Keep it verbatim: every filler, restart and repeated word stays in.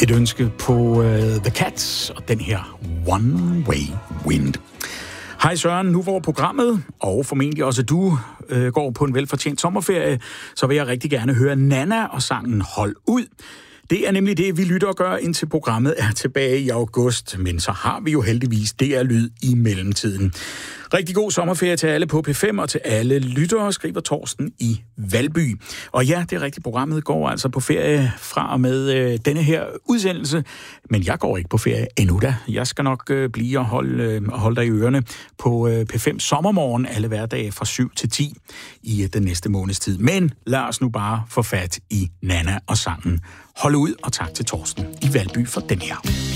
Et ønske på uh, The Cats og den her One Way Wind. Hej Søren, nu hvor programmet, og formentlig også du, øh, går på en velfortjent sommerferie, så vil jeg rigtig gerne høre Nanna og sangen Hold Ud. Det er nemlig det, vi lytter og gør, indtil programmet er tilbage i august, men så har vi jo heldigvis D R-lyd i mellemtiden. Rigtig god sommerferie til alle på P fem og til alle lyttere, skriver Torsten i Valby. Og ja, det er rigtigt, programmet går altså på ferie fra og med øh, denne her udsendelse, men jeg går ikke på ferie endnu da. Jeg skal nok øh, blive og holde, øh, holde dig i ørerne på øh, P fem Sommermorgen alle hverdage fra syv til ti i øh, den næste måneds tid. Men lad os nu bare få fat i Nanna og sangen Hold Ud, og tak til Torsten i Valby for den her.